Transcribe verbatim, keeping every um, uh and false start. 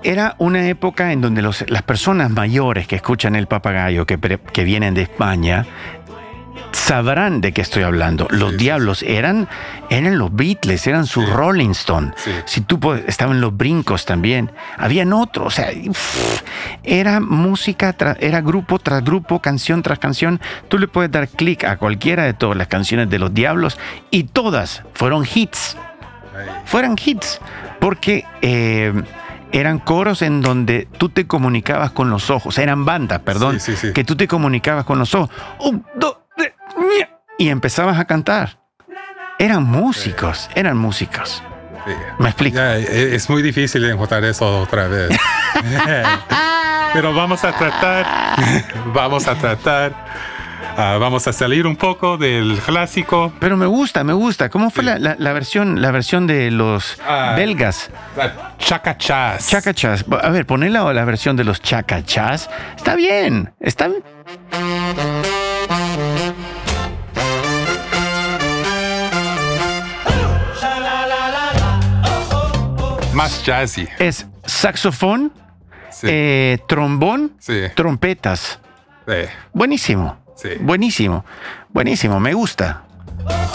era una época en donde los, las personas mayores que escuchan El Papagayo, que, pre- que vienen de España, sabrán de qué estoy hablando. Los Sí, Diablos eran, eran los Beatles, eran su Sí. Rolling Stone. Sí. Si tú po- estaban los Brincos también. Habían otros, o sea, pff, era música, tra- era grupo tras grupo, canción tras canción. Tú le puedes dar clic a cualquiera de todas las canciones de los Diablos y todas fueron hits. Ahí. Fueron hits, porque eh, eran coros en donde tú te comunicabas con los ojos, eran bandas, perdón, Sí, sí, sí. que tú te comunicabas con los ojos. Un, dos, tres, ña, y empezabas a cantar. Eran músicos, eran músicos. Sí. ¿Me explico? Ya, e- es muy difícil encontrar eso otra vez. Pero vamos a tratar, vamos a tratar, ah, vamos a salir un poco del clásico. Pero me gusta, me gusta. ¿Cómo fue Sí. la, la- la versión, la versión de los Ah. belgas? La Chacachas. Chacachas. A ver, ponela la versión de los chacachas. Está bien, está bien. Más jazzy. Es saxofón, Sí. eh, trombón, Sí. trompetas. Sí. Buenísimo. Sí. Buenísimo. Buenísimo. Me gusta.